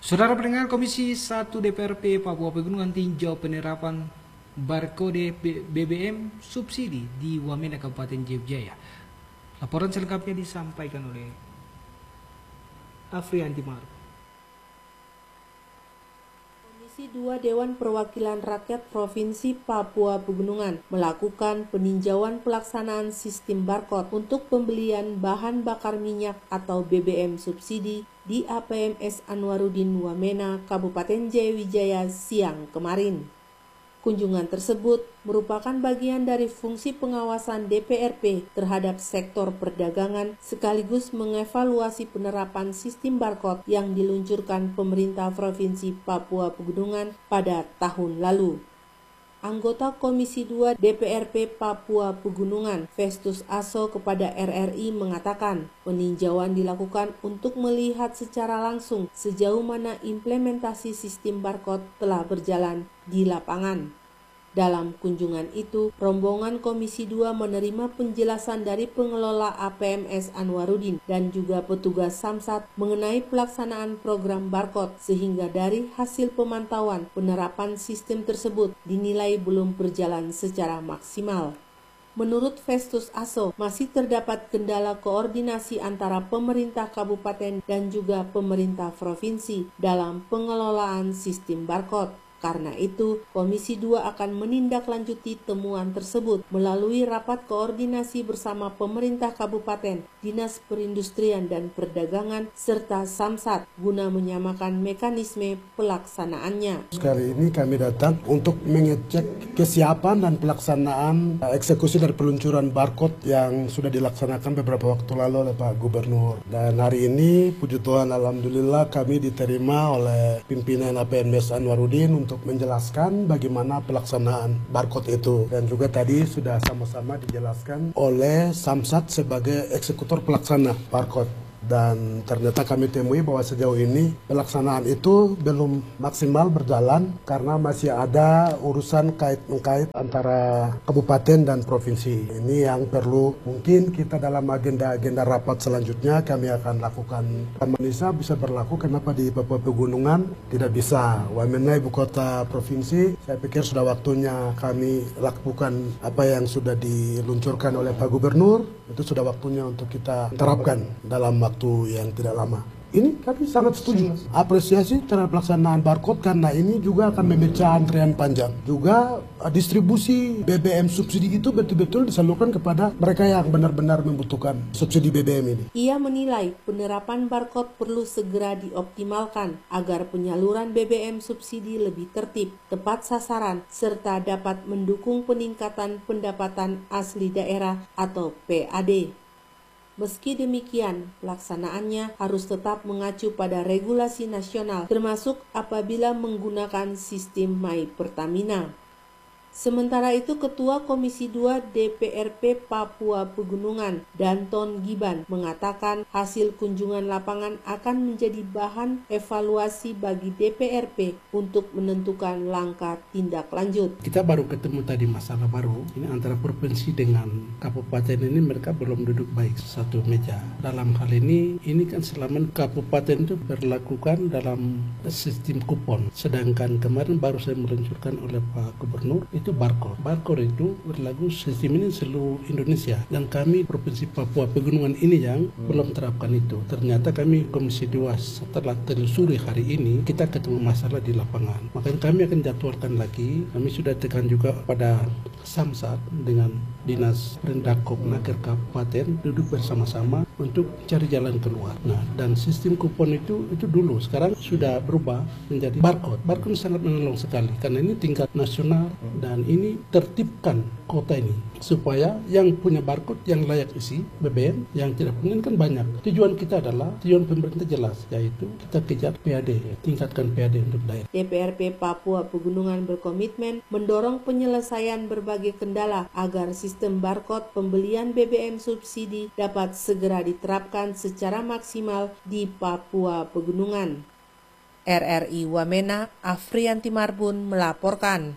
Saudara pendengar, Komisi 1 DPRP Papua Pegunungan tinjau penerapan barkode BBM subsidi di Wamena Kabupaten Jayapura. Laporan selengkapnya disampaikan oleh Afrianti Mar. Komisi 2 Dewan Perwakilan Rakyat Provinsi Papua Pegunungan melakukan peninjauan pelaksanaan sistem barcode untuk pembelian bahan bakar minyak atau BBM subsidi di APMS Anwarudin Wamena, Kabupaten Jayawijaya siang kemarin. Kunjungan tersebut merupakan bagian dari fungsi pengawasan DPRP terhadap sektor perdagangan sekaligus mengevaluasi penerapan sistem barcode yang diluncurkan pemerintah Provinsi Papua Pegunungan pada tahun lalu. Anggota Komisi 2 DPRP Papua Pegunungan, Festus Aso kepada RRI mengatakan, peninjauan dilakukan untuk melihat secara langsung sejauh mana implementasi sistem barcode telah berjalan di lapangan. Dalam kunjungan itu, rombongan Komisi 2 menerima penjelasan dari pengelola APMS Anwarudin dan juga petugas Samsat mengenai pelaksanaan program barcode, sehingga dari hasil pemantauan penerapan sistem tersebut dinilai belum berjalan secara maksimal. Menurut Festus Aso, masih terdapat kendala koordinasi antara pemerintah kabupaten dan juga pemerintah provinsi dalam pengelolaan sistem barcode. Karena itu, Komisi 2 akan menindaklanjuti temuan tersebut melalui rapat koordinasi bersama pemerintah kabupaten, Dinas Perindustrian dan Perdagangan, serta Samsat guna menyamakan mekanisme pelaksanaannya. Sekali ini kami datang untuk mengecek kesiapan dan pelaksanaan eksekusi dari peluncuran barcode yang sudah dilaksanakan beberapa waktu lalu oleh Pak Gubernur. Dan hari ini, puji Tuhan, alhamdulillah kami diterima oleh pimpinan APMS Anwarudin untuk menjelaskan bagaimana pelaksanaan barcode itu. Dan juga tadi sudah sama-sama dijelaskan oleh Samsat sebagai eksekutor pelaksana barcode. Dan ternyata kami temui bahwa sejauh ini pelaksanaan itu belum maksimal berjalan karena masih ada urusan kait-mengkait antara kabupaten dan provinsi. Ini yang perlu mungkin kita dalam agenda-agenda rapat selanjutnya kami akan lakukan. Manisa bisa berlaku, kenapa di Papua Pegunungan tidak bisa? Wamena ibu kota provinsi, saya pikir sudah waktunya kami lakukan apa yang sudah diluncurkan oleh Pak Gubernur, itu sudah waktunya untuk kita terapkan dalam waktu yang tidak lama. Ini kami sangat setuju. Apresiasi terhadap pelaksanaan barcode karena ini juga akan memecah antrian panjang. Juga distribusi BBM subsidi itu betul-betul disalurkan kepada mereka yang benar-benar membutuhkan subsidi BBM ini. Ia menilai penerapan barcode perlu segera dioptimalkan agar penyaluran BBM subsidi lebih tertib, tepat sasaran, serta dapat mendukung peningkatan pendapatan asli daerah atau PAD. Meski demikian, pelaksanaannya harus tetap mengacu pada regulasi nasional, termasuk apabila menggunakan sistem My Pertamina. Sementara itu, Ketua Komisi 2 DPRP Papua Pegunungan, Danton Giban, mengatakan hasil kunjungan lapangan akan menjadi bahan evaluasi bagi DPRP untuk menentukan langkah tindak lanjut. Kita baru ketemu tadi masalah baru, ini antara provinsi dengan kabupaten ini mereka belum duduk baik satu meja. Dalam hal ini kan selama kabupaten itu berlakukan dalam sistem kupon. Sedangkan kemarin baru saya meluncurkan oleh Pak Gubernur, itu barcode. Barcode itu berlaku sistem ini seluruh Indonesia. Dan kami Provinsi Papua Pegunungan ini yang belum terapkan itu. Ternyata kami Komisi 2 setelah telusuri hari ini, kita ketemu masalah di lapangan. Makanya kami akan jadwalkan lagi. Kami sudah tekan juga pada Samsat dengan Dinas Pendakop Naker Kabupaten duduk bersama-sama untuk cari jalan keluar. Nah, dan sistem kupon itu dulu, sekarang sudah berubah menjadi barcode. Barcode sangat menolong sekali karena ini tingkat nasional dan ini tertibkan kota ini supaya yang punya barcode yang layak isi BBM, yang tidak punya kan banyak. Tujuan kita adalah, tujuan pemerintah jelas, yaitu kita kejar PAD, tingkatkan PAD untuk daerah. DPRP Papua Pegunungan berkomitmen mendorong penyelesaian berbagai kendala agar sistem barcode pembelian BBM subsidi dapat segera diterapkan secara maksimal di Papua Pegunungan. RRI Wamena, Afrianti Marbun melaporkan.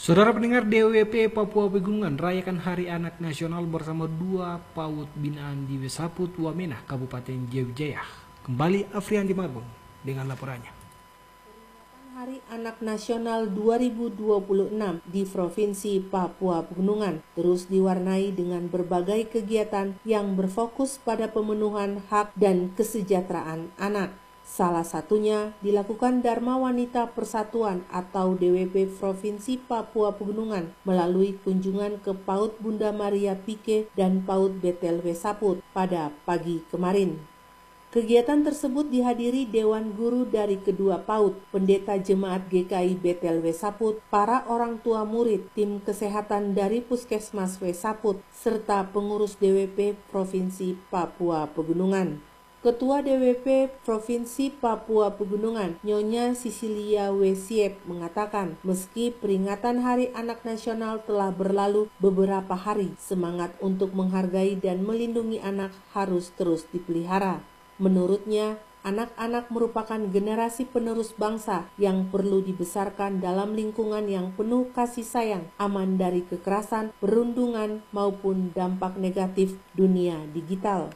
Saudara pendengar, DWP Papua Pegunungan rayakan Hari Anak Nasional bersama 2 PAUD binaan di Wesaput, Wamena, Kabupaten Jaya. Kembali Afrianti Marbun dengan laporannya. Hari Anak Nasional 2026 di Provinsi Papua Pegunungan terus diwarnai dengan berbagai kegiatan yang berfokus pada pemenuhan hak dan kesejahteraan anak. Salah satunya dilakukan Dharma Wanita Persatuan atau DWP Provinsi Papua Pegunungan melalui kunjungan ke PAUD Bunda Maria Pike dan PAUD Betel Wesaput pada pagi kemarin. Kegiatan tersebut dihadiri Dewan Guru dari kedua PAUD, Pendeta Jemaat GKI Betel Wesaput, para orang tua murid, tim kesehatan dari Puskesmas Wesaput, serta pengurus DWP Provinsi Papua Pegunungan. Ketua DWP Provinsi Papua Pegunungan, Nyonya Sisilia Wesiep, mengatakan meski peringatan Hari Anak Nasional telah berlalu beberapa hari, semangat untuk menghargai dan melindungi anak harus terus dipelihara. Menurutnya, anak-anak merupakan generasi penerus bangsa yang perlu dibesarkan dalam lingkungan yang penuh kasih sayang, aman dari kekerasan, perundungan, maupun dampak negatif dunia digital.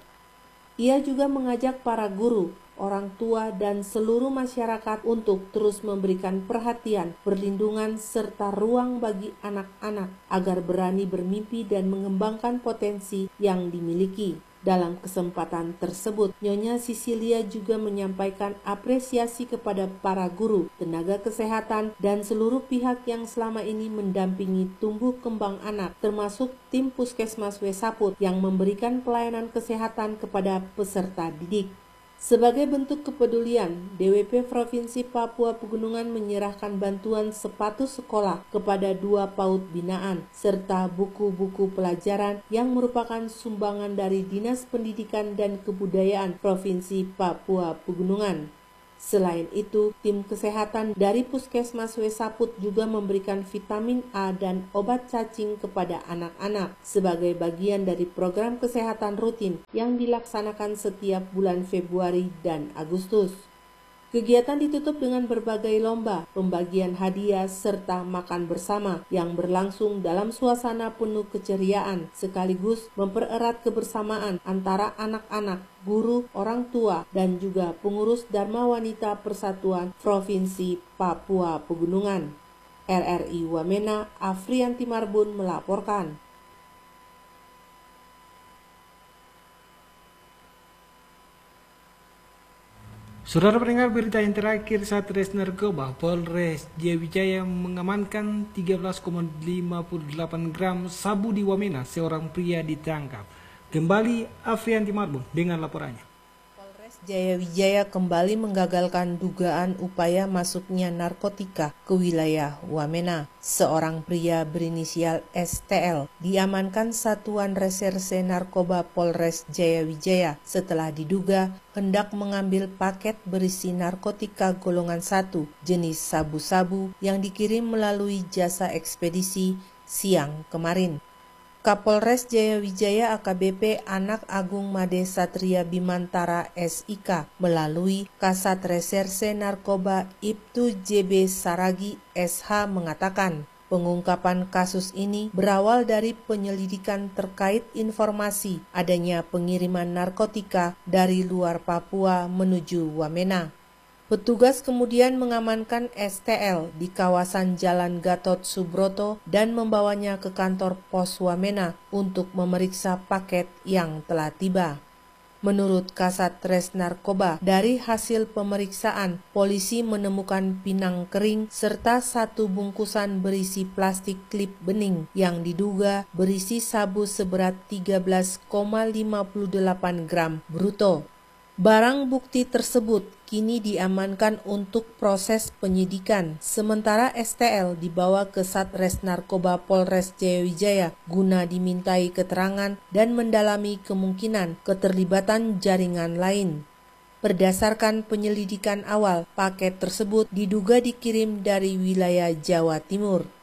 Ia juga mengajak para guru, orang tua, dan seluruh masyarakat untuk terus memberikan perhatian, perlindungan, serta ruang bagi anak-anak agar berani bermimpi dan mengembangkan potensi yang dimiliki. Dalam kesempatan tersebut, Nyonya Sisilia juga menyampaikan apresiasi kepada para guru, tenaga kesehatan, dan seluruh pihak yang selama ini mendampingi tumbuh kembang anak, termasuk tim Puskesmas Wesaput yang memberikan pelayanan kesehatan kepada peserta didik. Sebagai bentuk kepedulian, DWP Provinsi Papua Pegunungan menyerahkan bantuan sepatu sekolah kepada 2 PAUD binaan, serta buku-buku pelajaran yang merupakan sumbangan dari Dinas Pendidikan dan Kebudayaan Provinsi Papua Pegunungan. Selain itu, tim kesehatan dari Puskesmas Wesaput juga memberikan vitamin A dan obat cacing kepada anak-anak sebagai bagian dari program kesehatan rutin yang dilaksanakan setiap bulan Februari dan Agustus. Kegiatan ditutup dengan berbagai lomba, pembagian hadiah, serta makan bersama yang berlangsung dalam suasana penuh keceriaan, sekaligus mempererat kebersamaan antara anak-anak, guru, orang tua, dan juga pengurus Dharma Wanita Persatuan Provinsi Papua Pegunungan. RRI Wamena, Afrianti Marbun melaporkan. Saudara pendengar, berita yang terakhir, Satres Narkoba Polres Jaya mengamankan 13,58 gram sabu di Wamena, seorang pria ditangkap. Kembali Afrianti Marbun dengan laporannya. Polres Jaya kembali menggagalkan dugaan upaya masuknya narkotika ke wilayah Wamena. Seorang pria berinisial STL diamankan Satuan Reserse Narkoba Polres Jaya setelah diduga hendak mengambil paket berisi narkotika golongan 1 jenis sabu-sabu yang dikirim melalui jasa ekspedisi siang kemarin. Kapolres Jaya AKBP Anak Agung Made Satria Bimantara SIK melalui Kasat Reserse Narkoba Ibtu JB Saragi SH mengatakan pengungkapan kasus ini berawal dari penyelidikan terkait informasi adanya pengiriman narkotika dari luar Papua menuju Wamena. Petugas kemudian mengamankan STL di kawasan Jalan Gatot Subroto dan membawanya ke kantor Pos Wamena untuk memeriksa paket yang telah tiba. Menurut Kasat Res Narkoba, dari hasil pemeriksaan, polisi menemukan pinang kering serta 1 bungkusan berisi plastik klip bening yang diduga berisi sabu seberat 13,58 gram bruto. Barang bukti tersebut kini diamankan untuk proses penyidikan, sementara STL dibawa ke Satres Narkoba Polres Jaya guna dimintai keterangan dan mendalami kemungkinan keterlibatan jaringan lain. Berdasarkan penyelidikan awal, paket tersebut diduga dikirim dari wilayah Jawa Timur.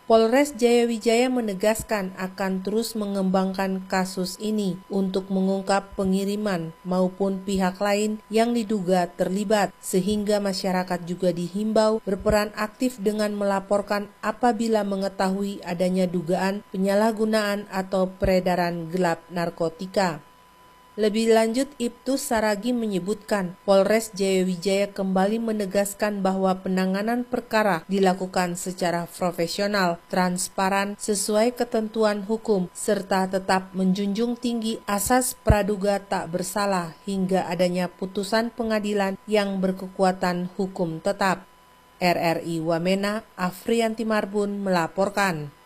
Polres Jayawijaya menegaskan akan terus mengembangkan kasus ini untuk mengungkap pengiriman maupun pihak lain yang diduga terlibat, sehingga masyarakat juga dihimbau berperan aktif dengan melaporkan apabila mengetahui adanya dugaan penyalahgunaan atau peredaran gelap narkotika. Lebih lanjut, Ibtu Saragi menyebutkan Polres Jayawijaya kembali menegaskan bahwa penanganan perkara dilakukan secara profesional, transparan, sesuai ketentuan hukum, serta tetap menjunjung tinggi asas praduga tak bersalah hingga adanya putusan pengadilan yang berkekuatan hukum tetap. RRI Wamena, Afriyanti Marbun melaporkan.